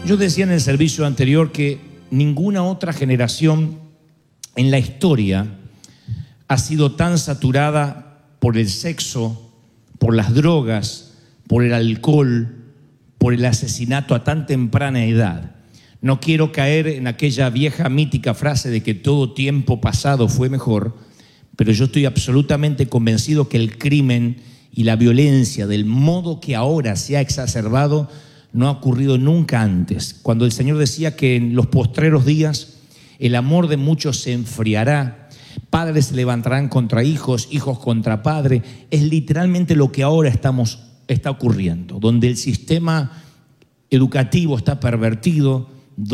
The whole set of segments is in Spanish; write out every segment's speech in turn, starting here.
Yo decía en el servicio anterior que ninguna otra generación en la historia ha sido tan saturada por el sexo, por las drogas, por el alcohol, por el asesinato a tan temprana edad. No quiero caer en aquella vieja mítica frase de que todo tiempo pasado fue mejor, pero yo estoy absolutamente convencido que el crimen y la violencia del modo que ahora se ha exacerbado no ha ocurrido nunca antes. Cuando el Señor decía que en los postreros días el amor de muchos se enfriará, padres se levantarán contra hijos, hijos contra padres, es literalmente lo que ahora está ocurriendo, donde el sistema educativo está pervertido,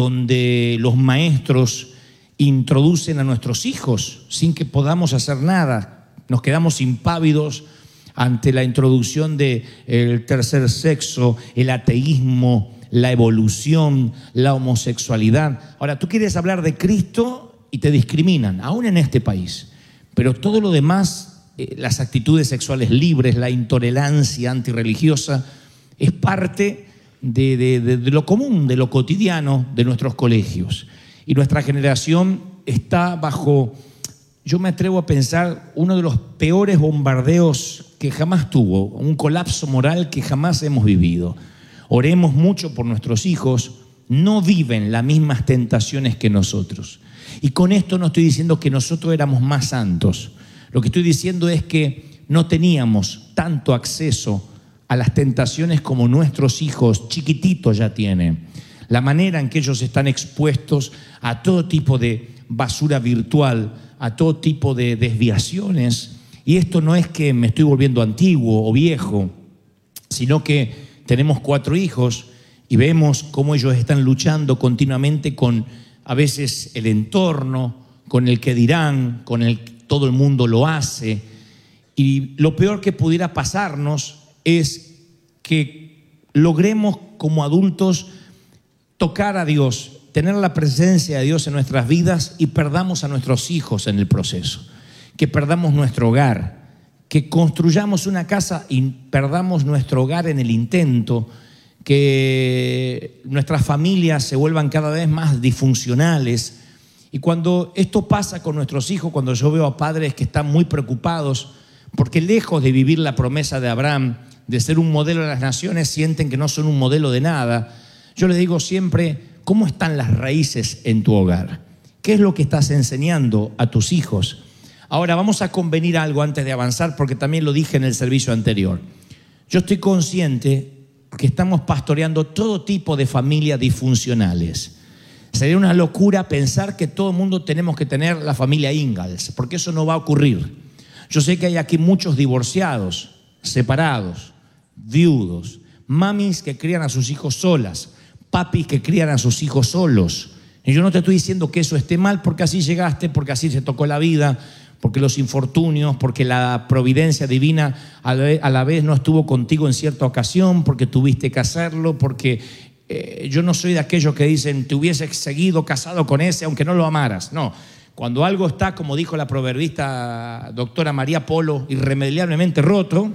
donde los maestros introducen a nuestros hijos sin que podamos hacer nada. Nos quedamos impávidos ante la introducción del tercer sexo, el ateísmo, la evolución, la homosexualidad. Ahora, tú quieres hablar de Cristo y te discriminan, aún en este país. Pero todo lo demás, las actitudes sexuales libres, la intolerancia antirreligiosa, es parte de lo común, de lo cotidiano de nuestros colegios. Y nuestra generación está bajo, yo me atrevo a pensar, uno de los peores bombardeos que jamás tuvo, un colapso moral que jamás hemos vivido. Oremos mucho por nuestros hijos, no viven las mismas tentaciones que nosotros. Y con esto no estoy diciendo que nosotros éramos más santos. Lo que estoy diciendo es que no teníamos tanto acceso a las tentaciones como nuestros hijos chiquititos ya tienen. La manera en que ellos están expuestos a todo tipo de basura virtual, a todo tipo de desviaciones. Y esto no es que me estoy volviendo antiguo o viejo, sino que tenemos 4 hijos y vemos cómo ellos están luchando continuamente con a veces el entorno, con el que dirán, con el que todo el mundo lo hace. Y lo peor que pudiera pasarnos es que logremos como adultos tocar a Dios, tener la presencia de Dios en nuestras vidas y perdamos a nuestros hijos en el proceso, que perdamos nuestro hogar, que construyamos una casa y perdamos nuestro hogar en el intento, que nuestras familias se vuelvan cada vez más disfuncionales. Y cuando esto pasa con nuestros hijos, cuando yo veo a padres que están muy preocupados porque lejos de vivir la promesa de Abraham, de ser un modelo de las naciones, sienten que no son un modelo de nada, yo les digo siempre, ¿cómo están las raíces en tu hogar? ¿Qué es lo que estás enseñando a tus hijos? Ahora vamos a convenir algo antes de avanzar, porque también lo dije en el servicio anterior. Yo estoy consciente que estamos pastoreando todo tipo de familias disfuncionales. Sería una locura pensar que todo el mundo tenemos que tener la familia Ingalls, porque eso no va a ocurrir. Yo sé que hay aquí muchos divorciados, separados, viudos, mamis que crían a sus hijos solas, papis que crían a sus hijos solos. Y yo no te estoy diciendo que eso esté mal, porque así llegaste, porque así se tocó la vida, porque los infortunios, porque la providencia divina a la vez no estuvo contigo en cierta ocasión, porque tuviste que hacerlo, porque yo no soy de aquellos que dicen te hubieses seguido casado con ese aunque no lo amaras. No, cuando algo está, como dijo la proverbista doctora María Polo, irremediablemente roto,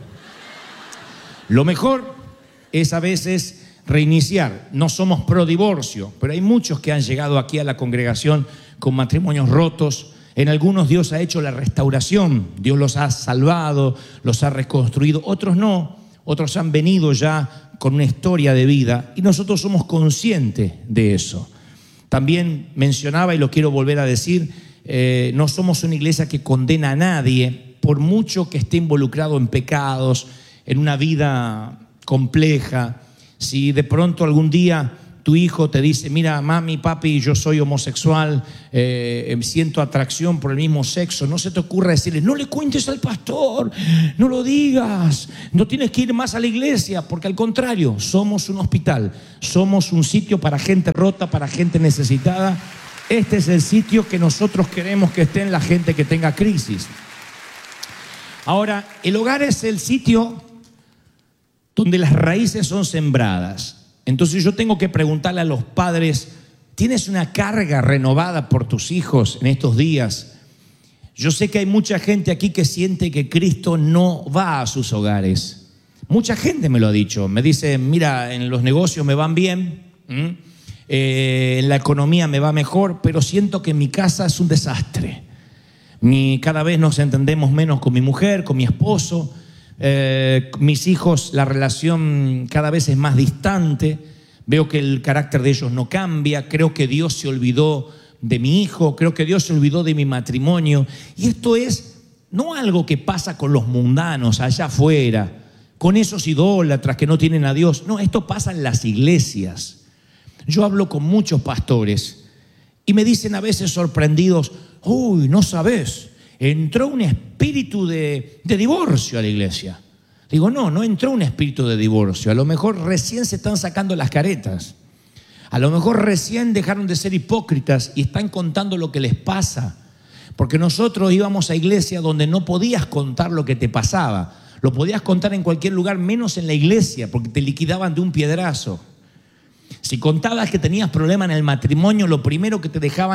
lo mejor es a veces reiniciar. No somos pro divorcio, pero hay muchos que han llegado aquí a la congregación con matrimonios rotos. En algunos Dios ha hecho la restauración, Dios los ha salvado, los ha reconstruido. Otros no, otros han venido ya con una historia de vida y nosotros somos conscientes de eso. También mencionaba, y lo quiero volver a decir, no somos una iglesia que condena a nadie, por mucho que esté involucrado en pecados, en una vida compleja. Si de pronto algún día tu hijo te dice, mira, mami, papi, yo soy homosexual, siento atracción por el mismo sexo, no se te ocurra decirle, no le cuentes al pastor, no lo digas, no tienes que ir más a la iglesia, porque al contrario, somos un hospital, somos un sitio para gente rota, para gente necesitada. Este es el sitio que nosotros queremos que esté en la gente que tenga crisis. Ahora, el hogar es el sitio donde las raíces son sembradas. Entonces yo tengo que preguntarle a los padres, ¿tienes una carga renovada por tus hijos en estos días? Yo sé que hay mucha gente aquí que siente que Cristo no va a sus hogares. Mucha gente me lo ha dicho, me dice, mira, en los negocios me van bien, en la economía me va mejor, pero siento que en mi casa es un desastre. Cada vez nos entendemos menos con mi mujer, con mi esposo. Mis hijos, la relación cada vez es más distante. Veo que el carácter de ellos no cambia. Creo que Dios se olvidó de mi hijo. Creo que Dios se olvidó de mi matrimonio. Y esto es no algo que pasa con los mundanos allá afuera, con esos idólatras que no tienen a Dios. No, esto pasa en las iglesias. Yo hablo con muchos pastores y me dicen a veces sorprendidos: uy, no sabés, entró un espíritu de divorcio a la iglesia. Digo, no entró un espíritu de divorcio. A lo mejor recién se están sacando las caretas. A lo mejor recién dejaron de ser hipócritas y están contando lo que les pasa. Porque nosotros íbamos a iglesia donde no podías contar lo que te pasaba. Lo podías contar en cualquier lugar, menos en la iglesia, porque te liquidaban de un piedrazo. Si contabas que tenías problema en el matrimonio, lo primero que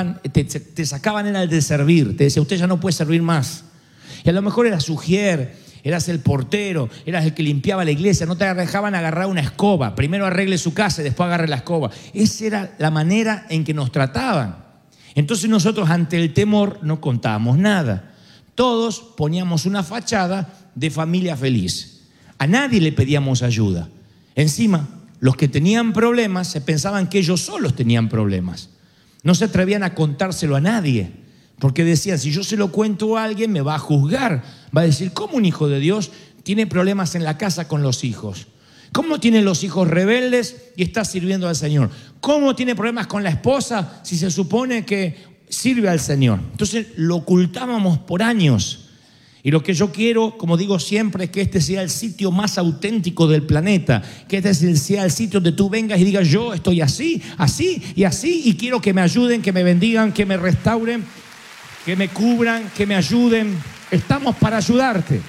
te sacaban era el de servir. Te decía, usted ya no puede servir más. Y a lo mejor eras ujier, eras el portero, eras el que limpiaba la iglesia. No te dejaban agarrar una escoba. Primero arregle su casa y después agarre la escoba. Esa era la manera en que nos trataban. Entonces nosotros ante el temor no contábamos nada. Todos poníamos una fachada de familia feliz. A nadie le pedíamos ayuda. Encima, los que tenían problemas se pensaban que ellos solos tenían problemas. No se atrevían a contárselo a nadie, porque decían, si yo se lo cuento a alguien me va a juzgar. Va a decir, ¿cómo un hijo de Dios tiene problemas en la casa con los hijos? ¿Cómo tiene los hijos rebeldes y está sirviendo al Señor? ¿Cómo tiene problemas con la esposa si se supone que sirve al Señor? Entonces lo ocultábamos por años. Y lo que yo quiero, como digo siempre, es que este sea el sitio más auténtico del planeta. Que este sea el sitio donde tú vengas y digas, yo estoy así, así y así, y quiero que me ayuden, que me bendigan, que me restauren, que me cubran, que me ayuden. Estamos para ayudarte.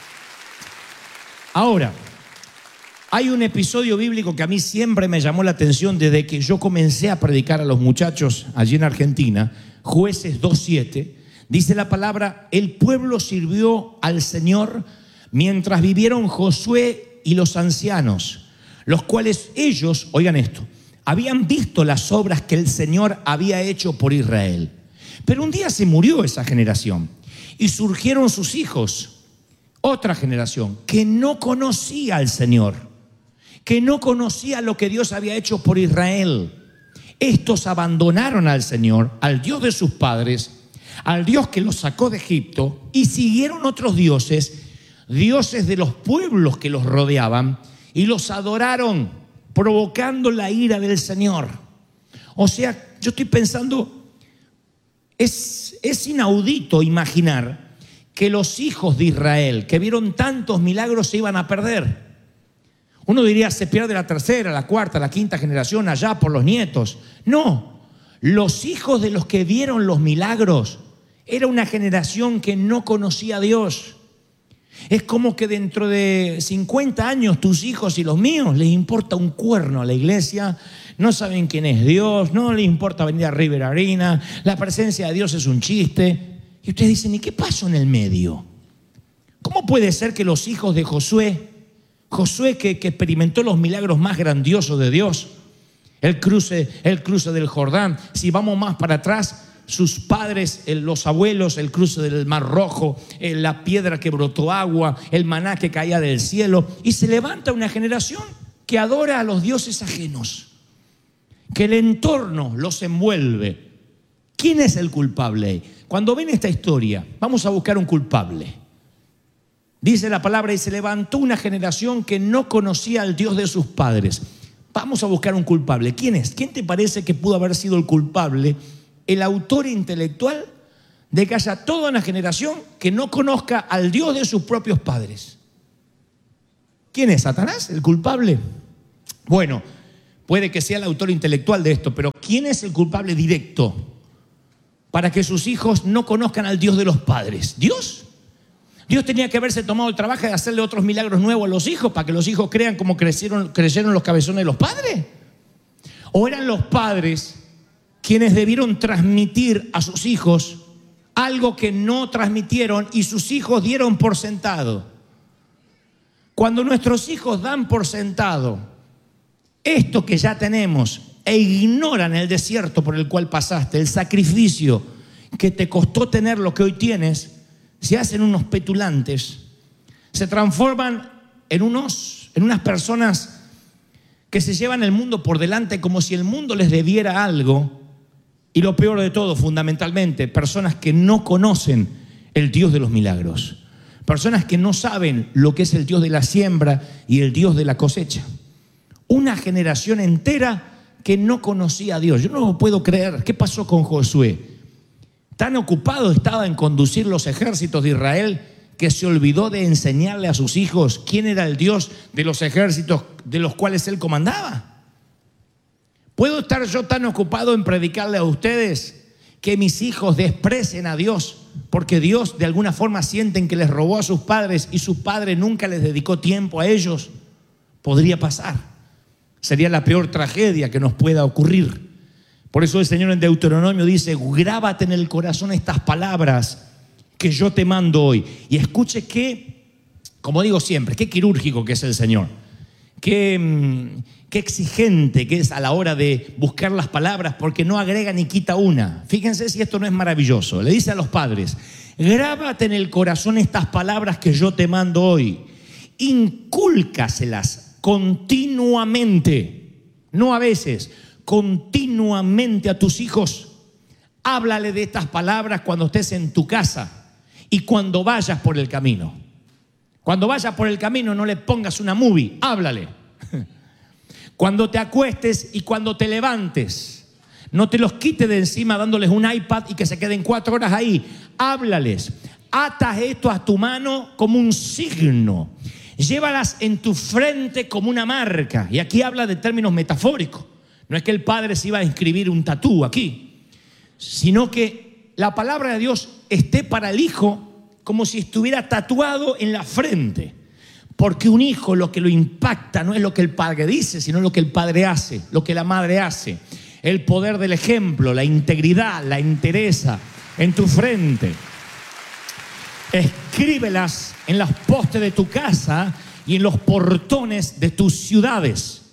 Ahora, hay un episodio bíblico que a mí siempre me llamó la atención desde que yo comencé a predicar a los muchachos allí en Argentina. Jueces 2:7. Dice la palabra, el pueblo sirvió al Señor mientras vivieron Josué y los ancianos, los cuales ellos, oigan esto, habían visto las obras que el Señor había hecho por Israel. Pero un día se murió esa generación y surgieron sus hijos, otra generación que no conocía al Señor, que no conocía lo que Dios había hecho por Israel. Estos abandonaron al Señor, al Dios de sus padres, al Dios que los sacó de Egipto, y siguieron otros dioses, dioses de los pueblos que los rodeaban, y los adoraron, provocando la ira del Señor. O sea, yo estoy pensando, es inaudito imaginar que los hijos de Israel, que vieron tantos milagros, se iban a perder. Uno diría, se pierde la tercera, la cuarta, la quinta generación allá por los nietos. No, los hijos de los que vieron los milagros era una generación que no conocía a Dios. Es como que dentro de 50 años tus hijos y los míos les importa un cuerno a la iglesia, no saben quién es Dios, no les importa venir a River Arena, la presencia de Dios es un chiste. Y ustedes dicen, ¿y qué pasó en el medio? ¿Cómo puede ser que los hijos de Josué que experimentó los milagros más grandiosos de Dios, el cruce del Jordán, si vamos más para atrás, sus padres, los abuelos, el cruce del Mar Rojo, la piedra que brotó agua, el maná que caía del cielo, y se levanta una generación que adora a los dioses ajenos, que el entorno los envuelve. ¿Quién es el culpable? Cuando ven esta historia, vamos a buscar un culpable. Dice la palabra, y se levantó una generación que no conocía al Dios de sus padres. Vamos a buscar un culpable. ¿Quién es? ¿Quién te parece que pudo haber sido el culpable? El autor intelectual de que haya toda una generación que no conozca al Dios de sus propios padres. ¿Quién es? ¿Satanás, el culpable? Bueno, puede que sea el autor intelectual de esto, pero ¿quién es el culpable directo para que sus hijos no conozcan al Dios de los padres? ¿Dios? Dios tenía que haberse tomado el trabajo de hacerle otros milagros nuevos a los hijos para que los hijos crean como creyeron los cabezones de los padres. ¿O eran los padres quienes debieron transmitir a sus hijos algo que no transmitieron y sus hijos dieron por sentado? Cuando nuestros hijos dan por sentado esto que ya tenemos e e ignoran el desierto por el cual pasaste, el sacrificio que te costó tener lo que hoy tienes, se hacen unos petulantes, se transforman en unas personas que se llevan el mundo por delante como si el mundo les debiera algo. Y lo peor de todo, fundamentalmente, personas que no conocen el Dios de los milagros. Personas que no saben lo que es el Dios de la siembra y el Dios de la cosecha. Una generación entera que no conocía a Dios. Yo no lo puedo creer. ¿Qué pasó con Josué? Tan ocupado estaba en conducir los ejércitos de Israel que se olvidó de enseñarle a sus hijos quién era el Dios de los ejércitos de los cuales él comandaba. ¿Puedo estar yo tan ocupado en predicarle a ustedes que mis hijos desprecien a Dios porque Dios de alguna forma sienten que les robó a sus padres y su padre nunca les dedicó tiempo a ellos? Podría pasar. Sería la peor tragedia que nos pueda ocurrir. Por eso el Señor en Deuteronomio dice: grábate en el corazón estas palabras que yo te mando hoy. Y escuche qué, como digo siempre, qué quirúrgico que es el Señor. Qué exigente que es a la hora de buscar las palabras, porque no agrega ni quita una. Fíjense si esto no es maravilloso. Le dice a los padres: grábate en el corazón estas palabras que yo te mando hoy. Incúlcaselas continuamente, no a veces, continuamente a tus hijos. Háblale de estas palabras cuando estés en tu casa y cuando vayas por el camino. Cuando vayas por el camino no le pongas una movie, háblale. Cuando te acuestes y cuando te levantes, no te los quites de encima dándoles un iPad y que se queden 4 horas ahí. Háblales. Atas esto a tu mano como un signo. Llévalas en tu frente como una marca. Y aquí habla de términos metafóricos. No es que el padre se iba a inscribir un tatú aquí, sino que la palabra de Dios esté para el hijo como si estuviera tatuado en la frente. Porque un hijo lo que lo impacta no es lo que el padre dice, sino lo que el padre hace, lo que la madre hace. El poder del ejemplo, la integridad, la entereza en tu frente. Escríbelas en los postes de tu casa y en los portones de tus ciudades.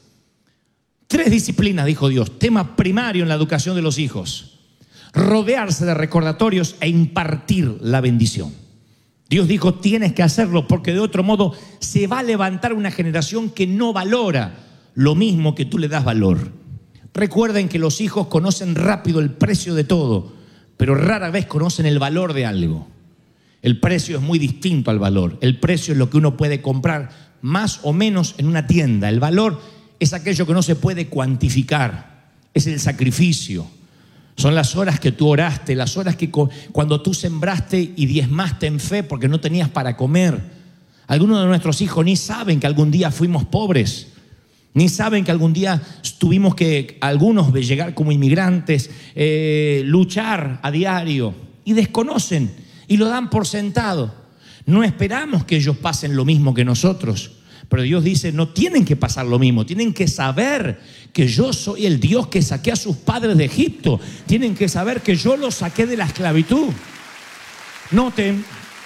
3 disciplinas, dijo Dios, tema primario en la educación de los hijos: rodearse de recordatorios e impartir la bendición. Dios dijo: tienes que hacerlo, porque de otro modo se va a levantar una generación que no valora lo mismo que tú le das valor. Recuerden que los hijos conocen rápido el precio de todo, pero rara vez conocen el valor de algo. El precio es muy distinto al valor. El precio es lo que uno puede comprar más o menos en una tienda. El valor es aquello que no se puede cuantificar. Es el sacrificio. Son las horas que tú oraste, las horas que cuando tú sembraste y diezmaste en fe porque no tenías para comer. Algunos de nuestros hijos ni saben que algún día fuimos pobres, ni saben que algún día tuvimos que, algunos de llegar como inmigrantes, luchar a diario, y desconocen y lo dan por sentado. No esperamos que ellos pasen lo mismo que nosotros. Pero Dios dice: no tienen que pasar lo mismo, tienen que saber que yo soy el Dios que saqué a sus padres de Egipto. Tienen que saber que yo los saqué de la esclavitud. Noten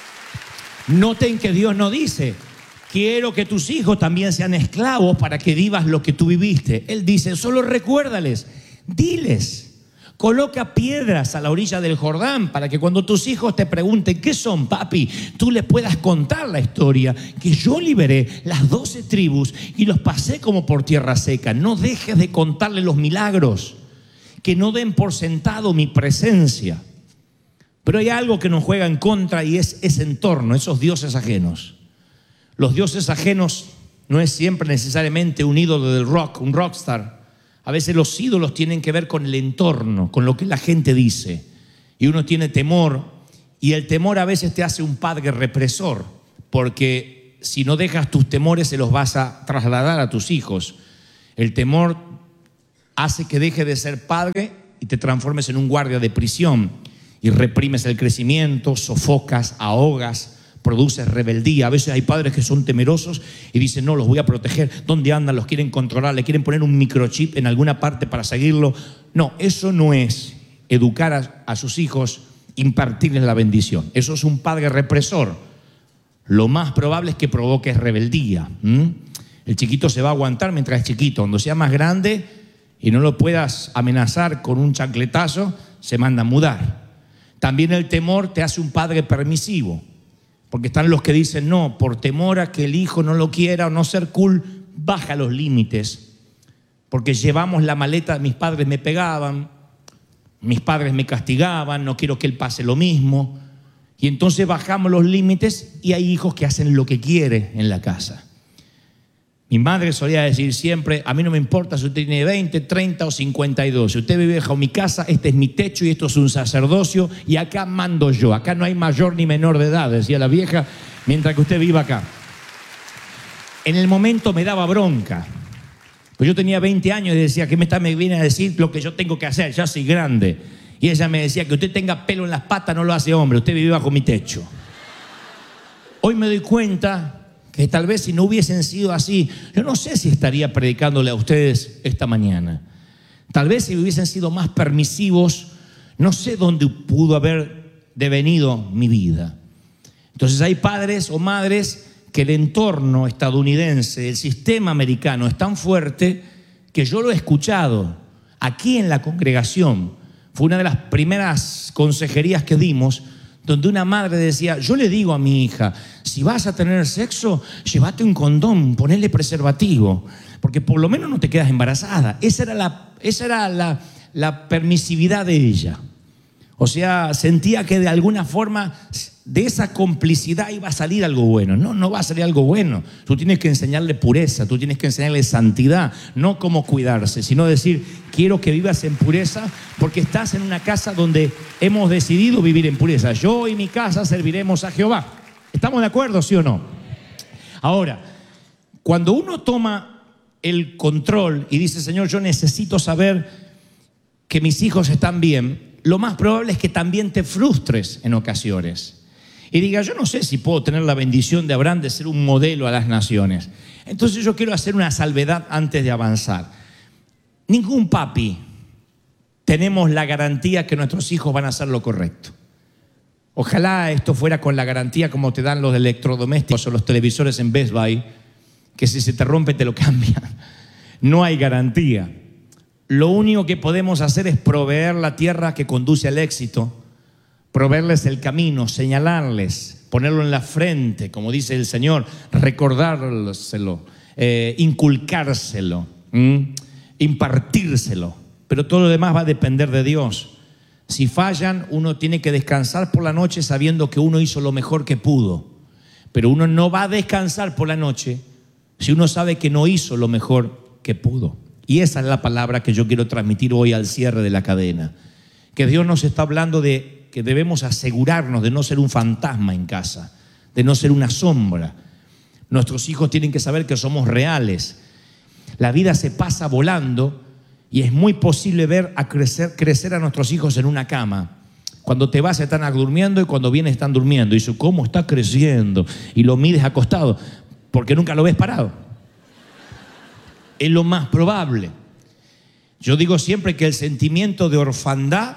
que Dios no dice: quiero que tus hijos también sean esclavos para que vivas lo que tú viviste. Él dice: solo recuérdales, diles. Coloca piedras a la orilla del Jordán para que cuando tus hijos te pregunten ¿qué son, papi?, tú les puedas contar la historia, que yo liberé las 12 tribus y los pasé como por tierra seca. No dejes de contarle los milagros, que no den por sentado mi presencia. Pero hay algo que nos juega en contra y es ese entorno, esos dioses ajenos. Los dioses ajenos no es siempre necesariamente un ídolo del rock, un rockstar. A veces los ídolos tienen que ver con el entorno, con lo que la gente dice. Y uno tiene temor, y el temor a veces te hace un padre represor, porque si no dejas tus temores se los vas a trasladar a tus hijos. El temor hace que dejes de ser padre y te transformes en un guardia de prisión, y reprimes el crecimiento, sofocas, ahogas, produces rebeldía. A veces hay padres que son temerosos y dicen: no, los voy a proteger. ¿Dónde andan? Los quieren controlar, le quieren poner un microchip en alguna parte para seguirlo. No, eso no es educar a sus hijos, impartirles la bendición. Eso es un padre represor. Lo más probable es que provoque rebeldía. El chiquito se va a aguantar mientras es chiquito. Cuando sea más grande y no lo puedas amenazar con un chancletazo, se manda a mudar. También el temor te hace un padre permisivo, porque están los que dicen, no, por temor a que el hijo no lo quiera o no ser cool, baja los límites, porque llevamos la maleta, mis padres me pegaban, mis padres me castigaban, no quiero que él pase lo mismo. Y entonces bajamos los límites y hay hijos que hacen lo que quiere en la casa. Mi madre solía decir siempre, a mí no me importa si usted tiene 20, 30 o 52. Si usted vive bajo mi casa, este es mi techo y esto es un sacerdocio y acá mando yo. Acá no hay mayor ni menor de edad, decía la vieja, mientras que usted viva acá. En el momento me daba bronca. Pues yo tenía 20 años y decía, ¿qué me viene a decir lo que yo tengo que hacer? Ya soy grande. Y ella me decía, que usted tenga pelo en las patas no lo hace hombre, usted vive bajo mi techo. Hoy me doy cuenta que tal vez si no hubiesen sido así, yo no sé si estaría predicándole a ustedes esta mañana. Tal vez si hubiesen sido más permisivos, no sé dónde pudo haber devenido mi vida. Entonces hay padres o madres que el entorno estadounidense, el sistema americano es tan fuerte que yo lo he escuchado aquí en la congregación. Fue una de las primeras consejerías que dimos, donde una madre decía, yo le digo a mi hija, si vas a tener sexo, llévate un condón, ponele preservativo, porque por lo menos no te quedas embarazada. Esa era la permisividad de ella. O sea, sentía que de alguna forma de esa complicidad iba a salir algo bueno. No, no va a salir algo bueno. Tú tienes que enseñarle pureza, tú tienes que enseñarle santidad, no cómo cuidarse, sino decir, quiero que vivas en pureza porque estás en una casa donde hemos decidido vivir en pureza. Yo y mi casa serviremos a Jehová. ¿Estamos de acuerdo, sí o no? Ahora, cuando uno toma el control y dice, Señor, yo necesito saber que mis hijos están bien, lo más probable es que también te frustres en ocasiones. Y diga, yo no sé si puedo tener la bendición de Abraham de ser un modelo a las naciones. Entonces yo quiero hacer una salvedad antes de avanzar. Ningún papi tenemos la garantía que nuestros hijos van a hacer lo correcto. Ojalá esto fuera con la garantía como te dan los electrodomésticos o los televisores en Best Buy, que si se te rompe te lo cambian. No hay garantía. Lo único que podemos hacer es proveer la tierra que conduce al éxito, proveerles el camino, señalarles, ponerlo en la frente, como dice el Señor, recordárselo, inculcárselo, impartírselo. Pero todo lo demás va a depender de Dios. Si fallan, uno tiene que descansar por la noche sabiendo que uno hizo lo mejor que pudo. Pero uno no va a descansar por la noche si uno sabe que no hizo lo mejor que pudo. Y esa es la palabra que yo quiero transmitir hoy al cierre de la cadena. Que Dios nos está hablando de que debemos asegurarnos de no ser un fantasma en casa, de no ser una sombra. Nuestros hijos tienen que saber que somos reales. La vida se pasa volando y es muy posible ver a crecer a nuestros hijos en una cama. Cuando te vas están durmiendo y cuando vienes están durmiendo. Y dices, ¿cómo está creciendo? Y lo mides acostado porque nunca lo ves parado. Es lo más probable. Yo digo siempre que el sentimiento de orfandad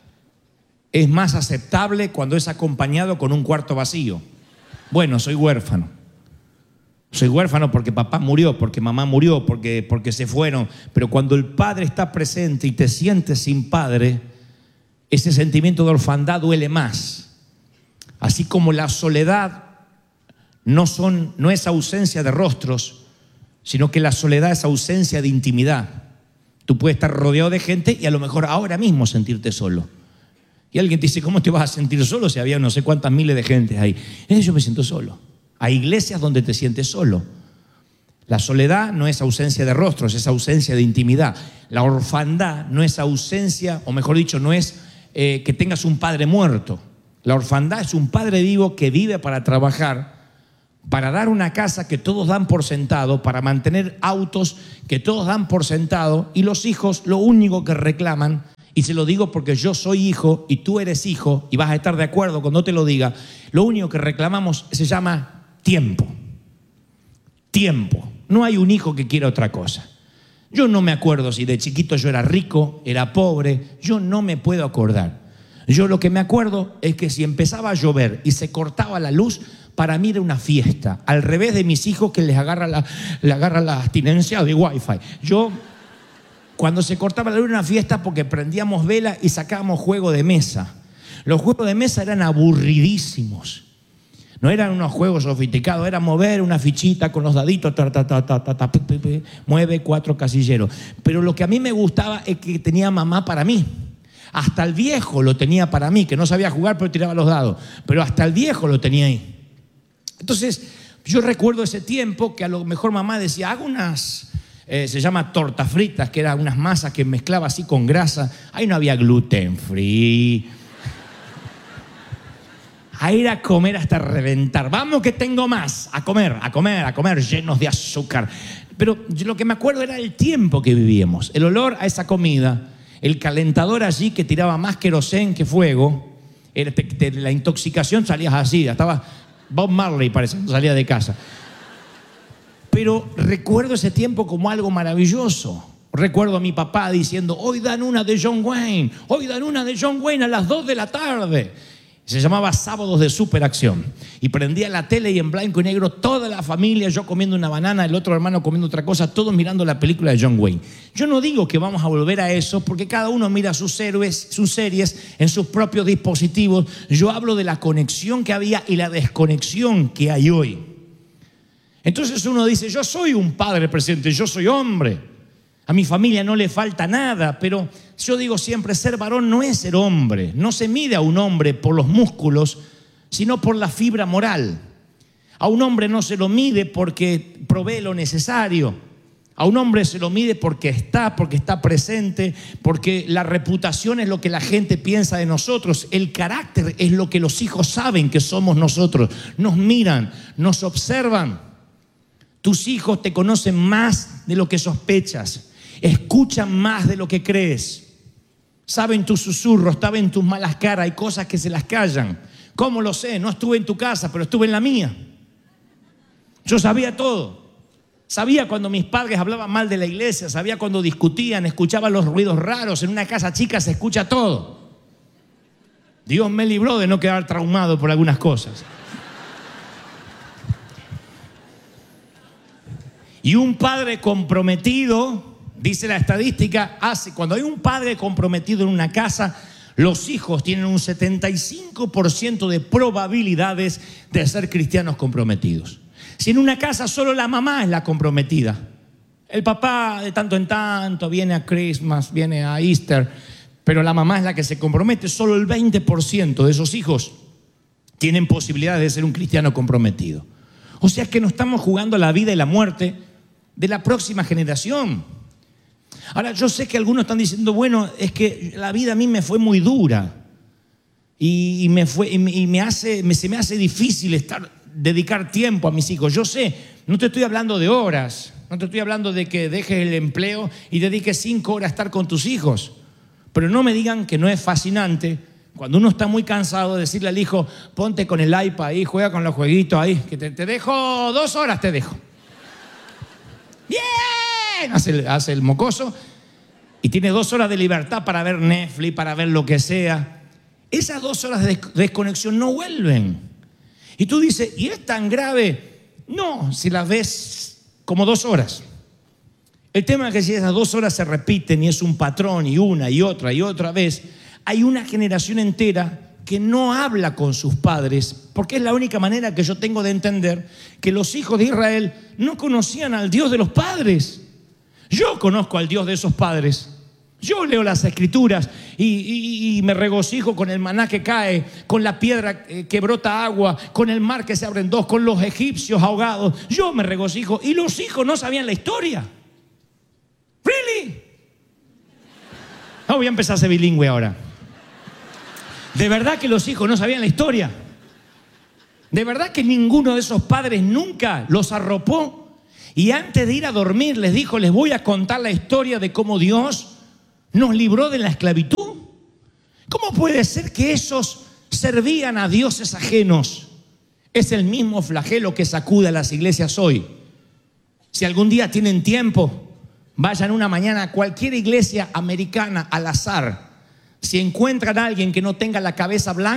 es más aceptable cuando es acompañado con un cuarto vacío. Bueno, soy huérfano. Soy huérfano porque papá murió, porque mamá murió, porque se fueron. Pero cuando el padre está presente y te sientes sin padre, ese sentimiento de orfandad duele más. Así como la soledad no es ausencia de rostros, sino que la soledad es ausencia de intimidad. Tú puedes estar rodeado de gente y a lo mejor ahora mismo sentirte solo. Y alguien te dice, ¿cómo te vas a sentir solo si había no sé cuántas miles de gente ahí? Yo me siento solo. Hay iglesias donde te sientes solo. La soledad no es ausencia de rostros, es ausencia de intimidad. La orfandad no es ausencia, o mejor dicho, no es que tengas un padre muerto. La orfandad es un padre vivo que vive para trabajar, para dar una casa que todos dan por sentado, para mantener autos que todos dan por sentado, y los hijos lo único que reclaman, y se lo digo porque yo soy hijo y tú eres hijo, y vas a estar de acuerdo cuando te lo diga, lo único que reclamamos se llama tiempo. Tiempo. No hay un hijo que quiera otra cosa. Yo no me acuerdo si de chiquito yo era rico, era pobre, yo no me puedo acordar. Yo lo que me acuerdo es que si empezaba a llover y se cortaba la luz, para mí era una fiesta, al revés de mis hijos que les agarra la abstinencia de Wi-Fi. Cuando se cortaba la luz era una fiesta porque prendíamos vela y sacábamos juego de mesa. Los juegos de mesa eran aburridísimos. No eran unos juegos sofisticados, era mover una fichita con los daditos, mueve 4 casilleros. Pero lo que a mí me gustaba es que tenía mamá para mí. Hasta el viejo lo tenía para mí, que no sabía jugar pero tiraba los dados. Pero hasta el viejo lo tenía ahí. Entonces, yo recuerdo ese tiempo que a lo mejor mamá decía, hago unas, se llama tortas fritas, que eran unas masas que mezclaba así con grasa. Ahí no había gluten free. A ir a comer hasta reventar. Vamos que tengo más. A comer, llenos de azúcar. Pero lo que me acuerdo era el tiempo que vivíamos. El olor a esa comida, el calentador allí que tiraba más querosén que fuego. La intoxicación salías así. Estaba Bob Marley, parece, salía de casa. Pero recuerdo ese tiempo como algo maravilloso. Recuerdo a mi papá diciendo, hoy dan una de John Wayne. Hoy dan una de John Wayne a las 2 de la tarde. Se llamaba Sábados de Superacción. Y prendía la tele y en blanco y negro toda la familia, yo comiendo una banana, el otro hermano comiendo otra cosa, todos mirando la película de John Wayne. Yo no digo que vamos a volver a eso porque cada uno mira sus series en sus propios dispositivos. Yo hablo de la conexión que había y la desconexión que hay hoy. Entonces uno dice, yo soy un padre presente, yo soy hombre. A mi familia no le falta nada, pero yo digo siempre, ser varón no es ser hombre. No se mide a un hombre por los músculos, sino por la fibra moral. A un hombre no se lo mide porque provee lo necesario. A un hombre se lo mide porque está presente, porque la reputación es lo que la gente piensa de nosotros. El carácter es lo que los hijos saben que somos nosotros. Nos miran, nos observan. Tus hijos te conocen más de lo que sospechas. Escuchan más de lo que crees. Saben tus susurros, saben tus malas caras. Hay cosas que se las callan. ¿Cómo lo sé? No estuve en tu casa, pero estuve en la mía. Yo sabía todo. Sabía cuando mis padres hablaban mal de la iglesia. Sabía cuando discutían, escuchaba los ruidos raros. En una casa chica se escucha todo. Dios me libró de no quedar traumado por algunas cosas. Y un padre comprometido, dice la estadística, cuando hay un padre comprometido en una casa, los hijos tienen un 75% de probabilidades de ser cristianos comprometidos. Si en una casa solo la mamá es la comprometida, el papá de tanto en tanto viene a Christmas, viene a Easter, pero la mamá es la que se compromete, solo el 20% de esos hijos tienen posibilidades de ser un cristiano comprometido. O sea que no estamos jugando a la vida y la muerte de la próxima generación. Ahora, yo sé que algunos están diciendo, bueno, es que la vida a mí me fue muy dura y se me hace difícil dedicar tiempo a mis hijos. Yo sé, no te estoy hablando de horas, no te estoy hablando de que dejes el empleo y dediques 5 horas a estar con tus hijos, pero no me digan que no es fascinante cuando uno está muy cansado de decirle al hijo, ponte con el iPad ahí, juega con los jueguitos ahí, que te dejo 2 horas, te dejo. ¡Bien! Hace el mocoso y tiene 2 horas de libertad para ver Netflix, para ver lo que sea. Esas 2 horas de desconexión no vuelven. Y tú dices, ¿y es tan grave? No, si las ves como 2 horas. El tema es que si esas 2 horas se repiten y es un patrón y una y otra vez, hay una generación entera que no habla con sus padres, porque es la única manera que yo tengo de entender que los hijos de Israel no conocían al Dios de los padres. Yo conozco al Dios de esos padres. Yo leo las escrituras y me regocijo con el maná que cae, con la piedra que brota agua, con el mar que se abre en 2, con los egipcios ahogados. Yo me regocijo y los hijos no sabían la historia. ¿Really? No, voy a empezar a ser bilingüe ahora. ¿De verdad que los hijos no sabían la historia? ¿De verdad que ninguno de esos padres nunca los arropó? Y antes de ir a dormir les dijo, les voy a contar la historia de cómo Dios nos libró de la esclavitud. ¿Cómo puede ser que esos servían a dioses ajenos? Es el mismo flagelo que sacude a las iglesias hoy. Si algún día tienen tiempo, vayan una mañana a cualquier iglesia americana al azar. Si encuentran a alguien que no tenga la cabeza blanca,